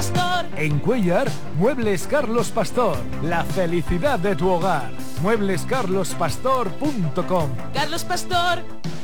Pastor. En Cuéllar, Muebles Carlos Pastor. La felicidad de tu hogar. mueblescarlospastor.com. Carlos Pastor.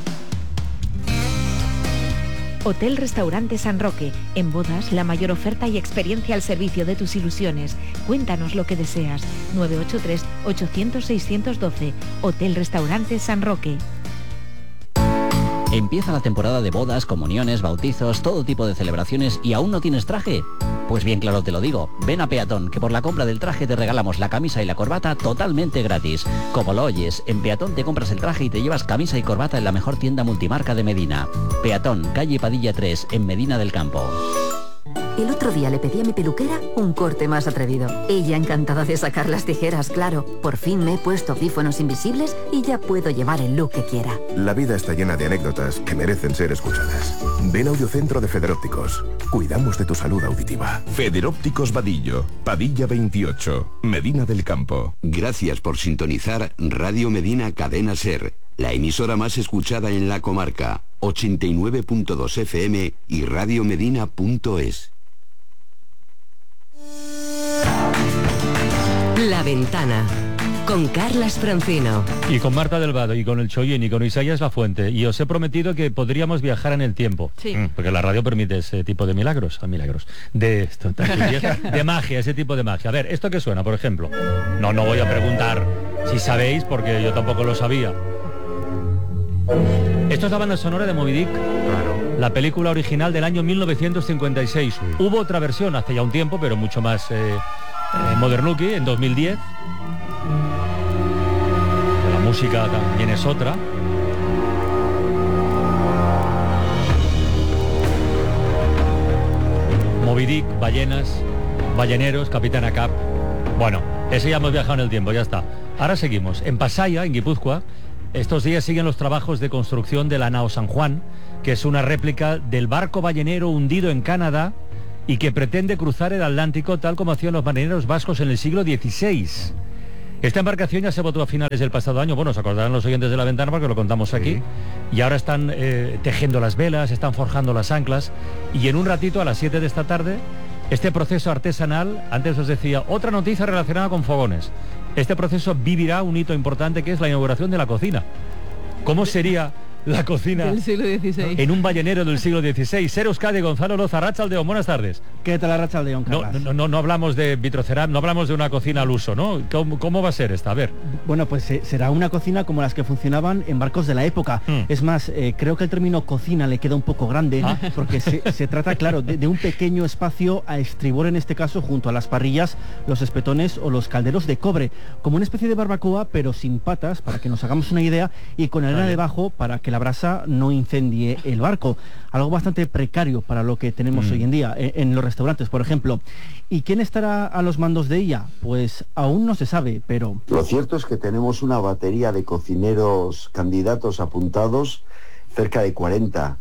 Hotel Restaurante San Roque. En bodas, la mayor oferta y experiencia al servicio de tus ilusiones. Cuéntanos lo que deseas. 983-800-612. Hotel Restaurante San Roque. Empieza la temporada de bodas, comuniones, bautizos, todo tipo de celebraciones y ¿aún no tienes traje? Pues bien claro te lo digo, ven a Peatón, que por la compra del traje te regalamos la camisa y la corbata totalmente gratis. Como lo oyes, en Peatón te compras el traje y te llevas camisa y corbata en la mejor tienda multimarca de Medina. Peatón, calle Padilla 3, en Medina del Campo. El otro día le pedí a mi peluquera un corte más atrevido. Ella encantada de sacar las tijeras, claro. Por fin me he puesto audífonos invisibles y ya puedo llevar el look que quiera. La vida está llena de anécdotas que merecen ser escuchadas. Ven a Audiocentro de Federópticos. Cuidamos de tu salud auditiva. Federópticos Vadillo, Padilla 28, Medina del Campo. Gracias por sintonizar Radio Medina Cadena Ser, la emisora más escuchada en la comarca, 89.2 FM y radiomedina.es. La Ventana, con Carlas Francino. Y con Marta del Vado, y con el Chollín, y con Isaías Lafuente. Y os he prometido que podríamos viajar en el tiempo. Sí. Porque la radio permite ese tipo de milagros. De magia, ese tipo de magia. A ver, ¿esto qué suena, por ejemplo? No voy a preguntar si sabéis, porque yo tampoco lo sabía. Esto es la banda sonora de Moby Dick. Claro. La película original del año 1956. Sí. Hubo otra versión hace ya un tiempo, pero mucho más modernuki, en 2010. La música también es otra. Moby Dick, ballenas, balleneros, Capitán Ahab. Bueno, ese ya hemos viajado en el tiempo, ya está. Ahora seguimos. En Pasaia, en Guipúzcoa, estos días siguen los trabajos de construcción de la nao San Juan, que es una réplica del barco ballenero hundido en Canadá y que pretende cruzar el Atlántico tal como hacían los marineros vascos en el siglo XVI. Esta embarcación ya se votó a finales del pasado año, bueno, se acordarán los oyentes de La Ventana porque lo contamos aquí, y ahora están tejiendo las velas, están forjando las anclas, y en un ratito a las 7 de esta tarde, este proceso artesanal, antes os decía, otra noticia relacionada con fogones. Este proceso vivirá un hito importante que es la inauguración de la cocina. ¿Cómo sería la cocina del siglo XVI en un ballenero del siglo XVI? Ser Euskadi, Gonzalo Loza, Arratsaldeon, buenas tardes. ¿Qué tal, Arratsaldeon, Carlas? No hablamos de vitrocerámica, no hablamos de una cocina al uso, ¿no? ¿Cómo va a ser esta? A ver. Bueno, pues será una cocina como las que funcionaban en barcos de la época. Es más, creo que el término cocina le queda un poco grande, porque se trata, claro, de un pequeño espacio a estribor, en este caso, junto a las parrillas, los espetones o los calderos de cobre, como una especie de barbacoa, pero sin patas, para que nos hagamos una idea, y con arena debajo para que la brasa no incendie el barco. Algo bastante precario para lo que tenemos hoy en día en los restaurantes, por ejemplo. ¿Y quién estará a los mandos de ella? Pues aún no se sabe, pero... Lo cierto es que tenemos una batería de cocineros candidatos apuntados, cerca de 40.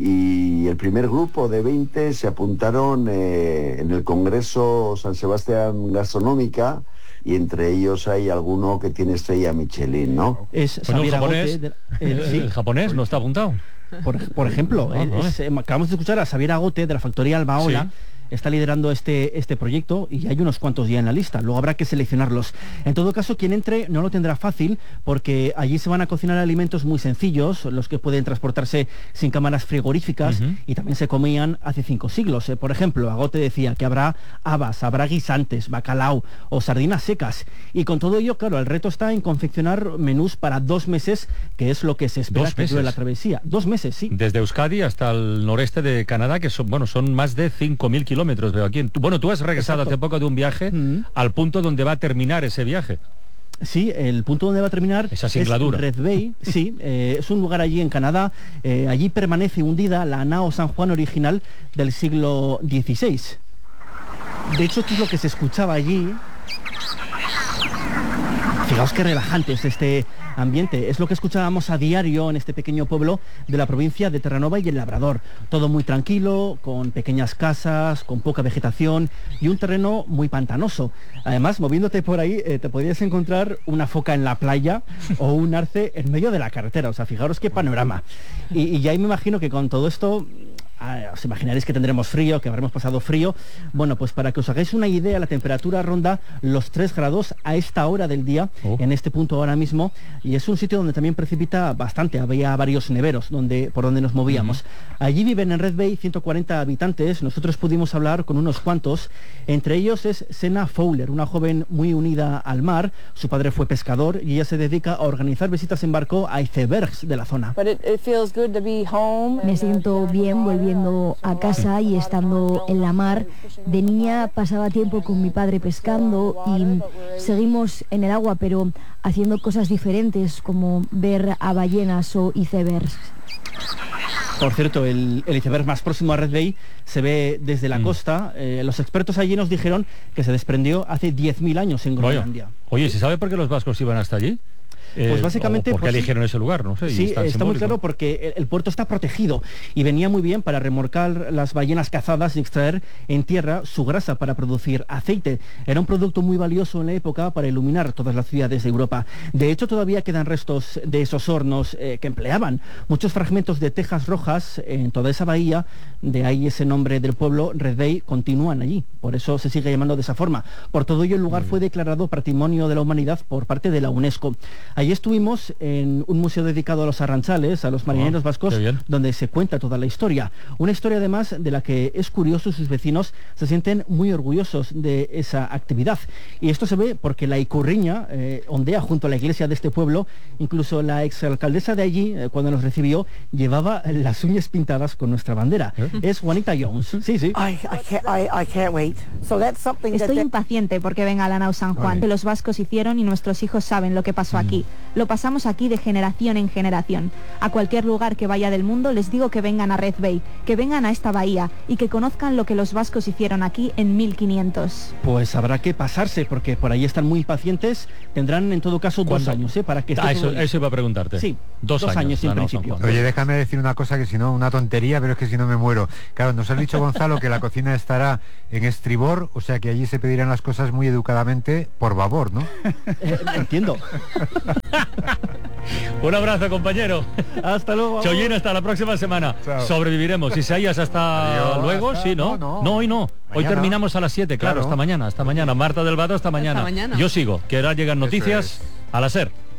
Y el primer grupo de 20 se apuntaron en el Congreso San Sebastián Gastronómica, y entre ellos hay alguno que tiene estrella Michelin, ¿no? Es bueno, el japonés, Agote, el japonés no está apuntado. Por ejemplo, acabamos de escuchar a Xavier Agote de la factoría Albaola. Sí. Está liderando este proyecto y hay unos cuantos ya en la lista, luego habrá que seleccionarlos. En todo caso, quien entre no lo tendrá fácil, porque allí se van a cocinar alimentos muy sencillos, los que pueden transportarse sin cámaras frigoríficas, y también se comían hace 5 siglos. Por ejemplo, Agote decía que habrá habas, habrá guisantes, bacalao o sardinas secas. Y con todo ello, claro, el reto está en confeccionar menús para 2 meses, que es lo que se espera que dure la travesía. 2 meses, sí. Desde Euskadi hasta el noreste de Canadá, que son más de 5.000 kilómetros. Veo aquí. Bueno, tú has regresado hace poco de un viaje al punto donde va a terminar ese viaje. Sí, el punto donde va a terminar esa es Red Bay. Sí, es un lugar allí en Canadá. Allí permanece hundida la nao San Juan original del siglo XVI. De hecho, esto es lo que se escuchaba allí. Fijaos qué relajante es este ambiente. Es lo que escuchábamos a diario en este pequeño pueblo de la provincia de Terranova y el Labrador. Todo muy tranquilo, con pequeñas casas, con poca vegetación y un terreno muy pantanoso. Además, moviéndote por ahí, te podrías encontrar una foca en la playa o un arce en medio de la carretera. O sea, fijaros qué panorama. Y ya me imagino que con todo esto os imaginaréis que tendremos frío, que habremos pasado frío. Bueno, pues para que os hagáis una idea, la temperatura ronda los 3 grados a esta hora del día, en este punto ahora mismo, y es un sitio donde también precipita bastante. Había varios neveros por donde nos movíamos. Allí viven en Red Bay 140 habitantes. Nosotros pudimos hablar con unos cuantos. Entre ellos es Sena Fowler, una joven muy unida al mar. Su padre fue pescador y ella se dedica a organizar visitas en barco a icebergs de la zona. Me siento bien volviendo a casa y estando en la mar. De niña pasaba tiempo con mi padre pescando y seguimos en el agua, pero haciendo cosas diferentes como ver a ballenas o icebergs. Por cierto, el iceberg más próximo a Red Bay se ve desde la costa. Los expertos allí nos dijeron que se desprendió hace 10.000 años en Groenlandia. Oye, ¿se sabe por qué los vascos iban hasta allí? Pues básicamente... ¿Por qué eligieron ese lugar? No sé. Sí, está muy claro porque el puerto está protegido y venía muy bien para remolcar las ballenas cazadas y extraer en tierra su grasa para producir aceite. Era un producto muy valioso en la época para iluminar todas las ciudades de Europa. De hecho, todavía quedan restos de esos hornos que empleaban. Muchos fragmentos de tejas rojas en toda esa bahía, de ahí ese nombre del pueblo, Red Bay, continúan allí. Por eso se sigue llamando de esa forma. Por todo ello, el lugar fue declarado Patrimonio de la Humanidad por parte de la UNESCO. Allí estuvimos en un museo dedicado a los arranchales, a los marineros vascos, donde se cuenta toda la historia. Una historia además de la que es curioso, sus vecinos se sienten muy orgullosos de esa actividad. Y esto se ve porque la Icurriña ondea junto a la iglesia de este pueblo. Incluso la exalcaldesa de allí, cuando nos recibió, llevaba las uñas pintadas con nuestra bandera. Es Juanita Jones. Sí, sí. Estoy impaciente porque venga la nau San Juan, que los vascos hicieron y nuestros hijos saben lo que pasó aquí. Lo pasamos aquí de generación en generación. A cualquier lugar que vaya del mundo les digo que vengan a Red Bay, que vengan a esta bahía y que conozcan lo que los vascos hicieron aquí en 1500. Pues habrá que pasarse porque por ahí están muy impacientes. Tendrán en todo caso 2 años para que... Eso iba a preguntarte. Sí, 2 años en principio. Oye, déjame decir una cosa que si no, una tontería, pero es que si no me muero. Claro, nos has dicho, Gonzalo, que la cocina estará en estribor, o sea que allí se pedirán las cosas muy educadamente por babor, ¿no? Entiendo. Un abrazo, compañero. Hasta luego. Chollín, hasta la próxima semana. Chao. Sobreviviremos. Isaías, hasta luego. Sí, ¿no? No, hoy no. Hoy terminamos a las 7, claro. Hasta mañana. Marta del Vado, hasta mañana. Yo sigo, que ahora llegan noticias a la SER.